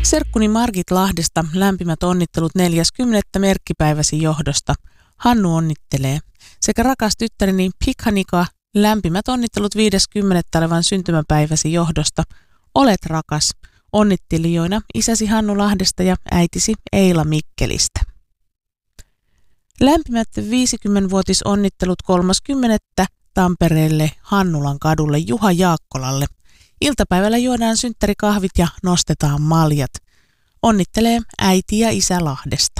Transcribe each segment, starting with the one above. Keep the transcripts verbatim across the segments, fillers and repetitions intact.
Serkkuni Margit Lahdesta lämpimät onnittelut neljäskymmenes merkkipäiväsi johdosta. Hannu onnittelee. Sekä rakas tyttäreni Pikhanika lämpimät onnittelut viideskymmenes olevan syntymäpäiväsi johdosta. Olet rakas. Onnittelijoina isäsi Hannu Lahdesta ja äitisi Eila Mikkelistä. Lämpimät viisikymmenvuotisonnittelut kolmaskymmenes Tampereelle Hannulan kadulle Juha Jaakkolalle. Iltapäivällä juodaan synttärikahvit ja nostetaan maljat. Onnittelee äiti ja isä Lahdesta.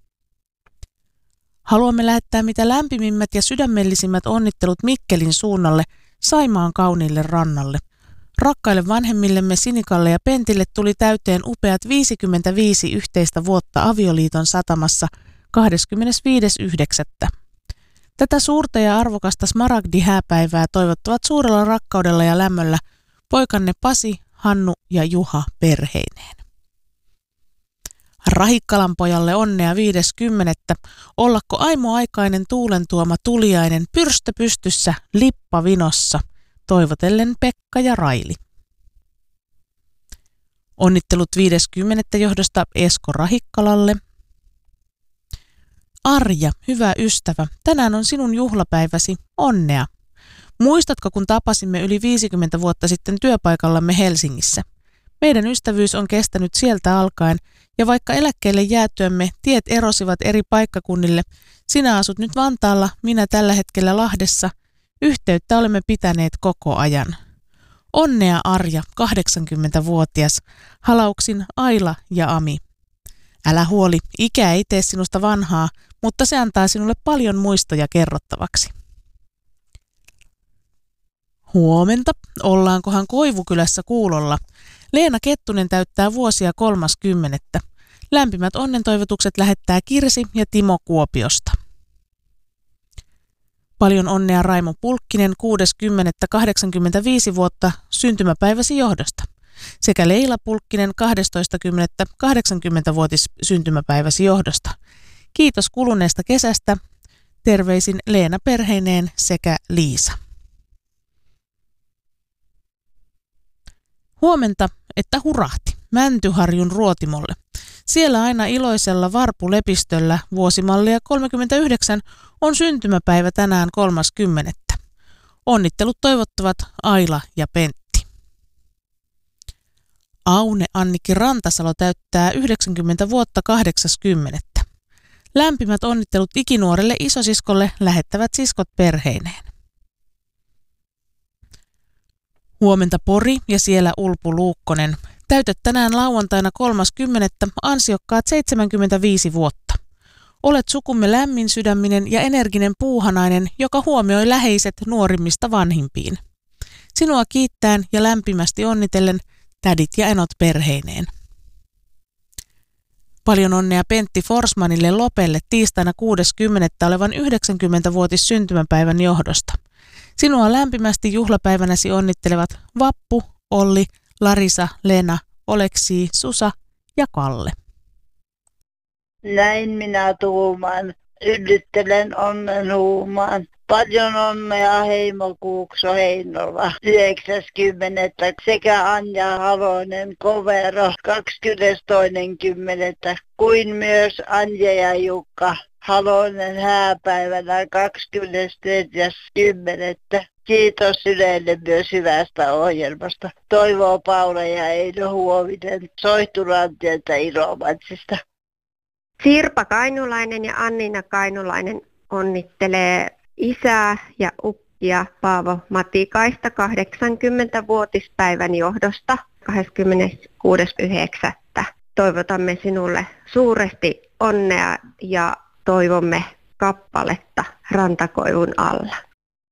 Haluamme lähettää mitä lämpimimmät ja sydämellisimmät onnittelut Mikkelin suunnalle Saimaan kauniille rannalle. Rakkaille vanhemmillemme Sinikalle ja Pentille tuli täyteen upeat viisikymmentäviisi yhteistä vuotta avioliiton satamassa kahdeskymmenesviides yhdeksättä Tätä suurta ja arvokasta smaragdi-hääpäivää toivottavat suurella rakkaudella ja lämmöllä poikanne Pasi, Hannu ja Juha perheineen. Rahikkalan pojalle onnea viideskymmenettä Ollakko aimoaikainen tuulen tuoma tuliainen pyrstö pystyssä lippa vinossa. Toivotellen Pekka ja Raili. Onnittelut viideskymmenes johdosta Esko Rahikkalalle. Arja, hyvä ystävä, tänään on sinun juhlapäiväsi. Onnea. Muistatko, kun tapasimme yli viisikymmentä vuotta sitten työpaikallamme Helsingissä? Meidän ystävyys on kestänyt sieltä alkaen, ja vaikka eläkkeelle jäätyämme tiet erosivat eri paikkakunnille, sinä asut nyt Vantaalla, minä tällä hetkellä Lahdessa. Yhteyttä olemme pitäneet koko ajan. Onnea Arja, kahdeksankymmentävuotias. Halauksin Aila ja Ami. Älä huoli, ikä ei tee sinusta vanhaa, mutta se antaa sinulle paljon muistoja kerrottavaksi. Huomenta, ollaankohan Koivukylässä kuulolla. Leena Kettunen täyttää vuosia kolmaskymmenettä Lämpimät onnentoivotukset lähettää Kirsi ja Timo Kuopiosta. Paljon onnea Raimo Pulkkinen kuudeskymmenes kahdeksankymmentäviisi vuotta syntymäpäiväsi johdosta. Sekä Leila Pulkkinen kahdestoista kymmenettä kahdeksankymmenvuotis syntymäpäiväsi johdosta. Kiitos kuluneesta kesästä. Terveisin Leena perheineen sekä Liisa. Huomenta, että hurahti Mäntyharjun Ruotimolle. Siellä aina iloisella varpulepistöllä vuosimallia kolmekymmentäyhdeksän on syntymäpäivä tänään kolmaskymmenettä Onnittelut toivottavat Aila ja Pentti. Aune Annikki Rantasalo täyttää yhdeksänkymmentä vuotta kahdeksaskymmenettä Lämpimät onnittelut ikinuorelle isosiskolle lähettävät siskot perheineen. Huomenta Pori ja siellä Ulpu Luukkonen. Täytät tänään lauantaina kolmaskymmenettä ansiokkaat seitsemänkymmentäviisi vuotta. Olet sukumme lämmin sydäminen ja energinen puuhanainen, joka huomioi läheiset nuorimmista vanhimpiin. Sinua kiittäen ja lämpimästi onnitellen tädit ja enot perheineen. Paljon onnea Pentti Forsmanille Lopelle tiistaina kuudeskymmenes olevan yhdeksänkymmenvuotis syntymäpäivän johdosta. Sinua lämpimästi juhlapäivänäsi onnittelevat Vappu, Olli, Larisa, Lena, Oleksi, Susa ja Kalle. Näin minä tuumaan, yllyttelen onnen huumaan. Paljon onnea Heimo Kuukso Heinola yhdeksäskymmenettä sekä Anja Halonen Kovero kahdeskymmenestoinen kymmenettä kuin myös Anja ja Jukka Halonen hääpäivänä kahdeskymmenesneljäs kymmenettä Kiitos Ylelle myös hyvästä ohjelmasta. Toivoo Paula ja Eino Huovinen Soihturantieltä Ilomantsista. Sirpa Kainulainen ja Annina Kainulainen onnittelee isää ja ukkia Paavo Matikaista kahdeksankymmenvuotispäivän johdosta kahdeskymmeneskuudes yhdeksättä Toivotamme sinulle suuresti onnea ja toivomme kappaletta Rantakoivun alla.